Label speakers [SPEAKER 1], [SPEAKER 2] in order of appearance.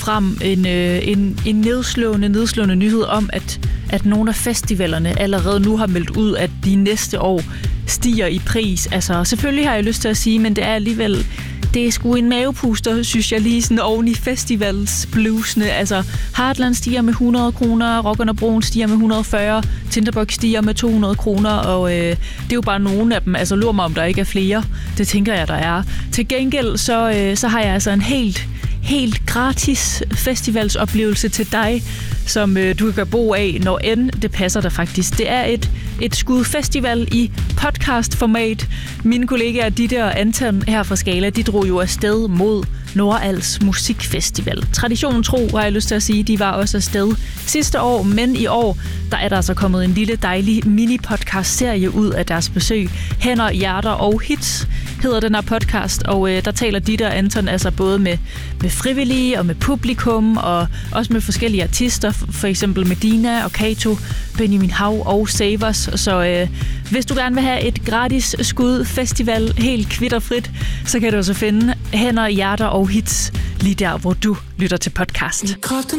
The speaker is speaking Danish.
[SPEAKER 1] frem en nedslående nyhed om, at nogle af festivalerne allerede nu har meldt ud, at de næste år stiger i pris. Altså, selvfølgelig har jeg lyst til at sige, men det er alligevel... Det er sgu en mavepuster, synes jeg, lige sådan oven i festivalsbluesene. Altså, Heartland stiger med 100 kroner, Rockerne Broen stiger med 140, Tinderbox stiger med 200 kroner, og det er jo bare nogle af dem. Altså, lur mig, om der ikke er flere. Det tænker jeg, der er. Til gengæld, så har jeg altså en helt gratis festivalsoplevelse til dig, som du kan gøre brug af, når end det passer dig faktisk. Det er et skud festival i podcastformat. Mine kollegaer Ditte og Anton her fra Skala, de drog jo afsted mod Nordals Musikfestival. Traditionen tro, har jeg lyst til at sige, de var også afsted sidste år, men i år, der er der altså kommet en lille dejlig mini-podcast-serie ud af deres besøg. Hænder, hjerter og hits hedder den her podcast, og der taler Ditte og Anton altså både med frivillige og med publikum, og også med forskellige artister, for eksempel Medina og Kato, Benjamin Hav og Savers. Så hvis du gerne vil have et gratis skud festival helt kvitterfrit, så kan du også finde Hænder, hjerter og hits lige der, hvor du lytter til podcast.